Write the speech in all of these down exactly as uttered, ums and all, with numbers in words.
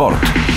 šport.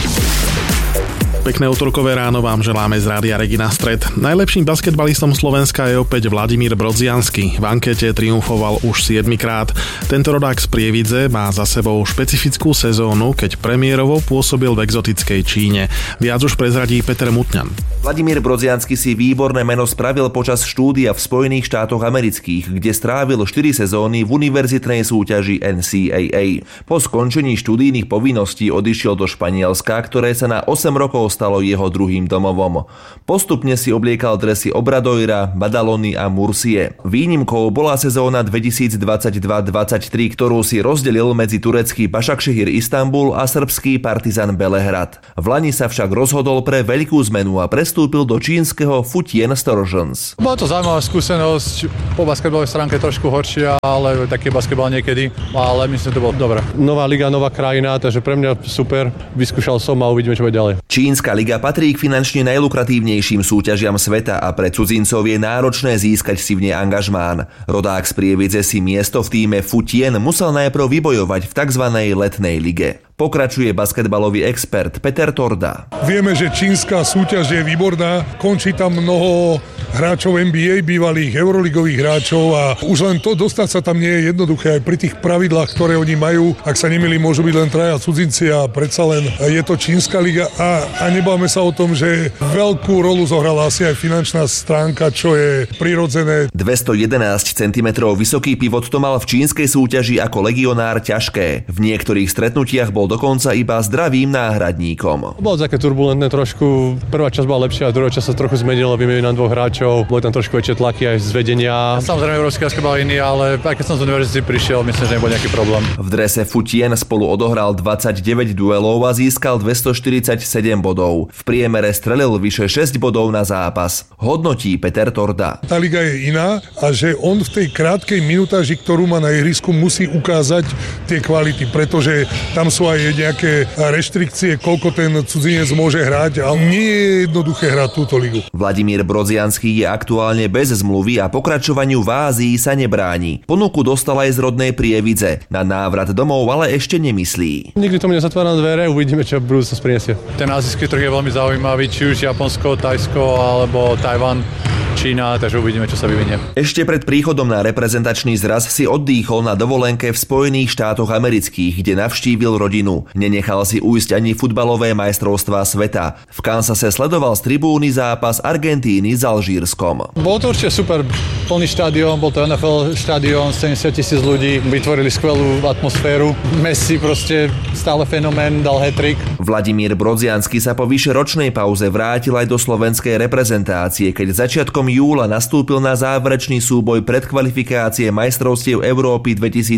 Pekné utorkové ráno vám želáme z Rádia Regina Stred. Najlepším basketbalistom Slovenska je opäť Vladimír Brodziansky. V ankete triumfoval už siedmikrát. Tento rodák z Prievidze má za sebou špecifickú sezónu, keď premiérovo pôsobil v exotickej Číne. Viac už prezradí Peter Mutňan. Vladimír Brodziansky si výborné meno spravil počas štúdia v Spojených štátoch amerických, kde strávil štyri sezóny v univerzitnej súťaži en cé á á. Po skončení študijných povinností odišiel do Španielska, ktoré sa na osem rokov stalo jeho druhým domovom. Postupne si obliekal dresy Obradoira, Badalony a Mursie. Výnimkou bola sezóna dvetisícdvadsaťdva dvadsaťtri, ktorú si rozdelil medzi turecký Başakşehir Istanbul a srbský Partizan Belehrad. Vlani sa však rozhodol pre veľkú zmenu a prestúpil do čínskeho Futien Storžons. Bola to zaujímavá skúsenosť, po basketbalovej stránke trošku horšia, ale taký basketbal niekedy, ale myslím, že to bolo dobré. Nová liga, nová krajina, takže pre mňa super. Vyskúšal som a uvidíme, čo bude ďalej. Čínska liga patrí k finančne najlukratívnejším súťažiam sveta a pre cudzincov je náročné získať si v nej angažmán. Rodák z Prievidze si miesto v tíme Futien musel najprv vybojovať v tzv. Letnej lige. Pokračuje basketbalový expert Peter Torda. Vieme, že čínska súťaž je výborná, končí tam mnoho hráčov en bí ej, bývalých euroligových hráčov a už len to dostať sa tam nie je jednoduché aj pri tých pravidlách, ktoré oni majú. Ak sa nemýlim, môžu byť len traja cudzinci a predsa len je to čínska liga a, a nebáme sa o tom, že veľkú rolu zohrala asi aj finančná stránka, čo je prirodzené. dvestojedenásť centimetrov vysoký pivot to mal v čínskej súťaži ako legionár ťažké. V niektorých stretnutiach bol dokonca iba zdravým náhradníkom. Bolo také turbulentné trošku. Prvá časť bola lepšia, druhá časť sa trochu zmenila, vymenili na dvoch hráčov. Boli tam trošku väčšie tlaky aj z vedenia. Samozrejme európsky basketbal iný, ale aj keď som z univerzity prišiel, myslím, že nebol nejaký problém. V drese Futien spolu odohral dvadsaťdeväť duelov a získal dvestoštyridsaťsedem bodov. V priemere strelil vyše šesť bodov na zápas. Hodnotí Peter Torda. Tá liga je iná a že on v tej krátkej minutáži, ktorú má na ihrisku, musí ukázať tie kvality, pretože tam sú aj nejaké reštrikcie, koľko ten cudzinec môže hrať a nie je jednoduché hrať túto ligu. Vladimír Brodziansky je aktuálne bez zmluvy a pokračovaniu v Ázii sa nebráni. Ponuku dostal aj z rodnej Prievidze. Na návrat domov ale ešte nemyslí. Nikdy tomu nezatváram dvere, uvidíme, čo budúcnosť prinesie. Ten azijský trh je veľmi zaujímavý, či už Japonsko, Tajsko alebo Tajvan, Čína, takže uvidíme, čo sa vyvinie. Ešte pred príchodom na reprezentačný zraz si oddýchol na dovolenke v Spojených štátoch amerických, kde navštívil rodinu. Nenechal si ujsť ani futbalové majstrovstvá sveta. V Kansase sledoval z tribúny zápas Argentíny s Alžírskom. Bol to určite super, plný štadión, bol to en ef el štadión, sedemdesiat tisíc ľudí, vytvorili skvelú atmosféru. Messi proste stále fenomén, dal hat-trick. Vladimír Brodziansky sa po vyše ročnej pauze vrátil aj do slovenskej reprezentácie, keď začiatkom júla nastúpil na záverečný súboj predkvalifikácie majstrovstiev Európy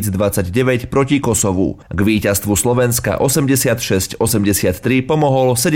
dvetisícdvadsaťdeväť proti Kosovu. K víťazstvu Slovenska osemdesiatšesť osemdesiattri pomohol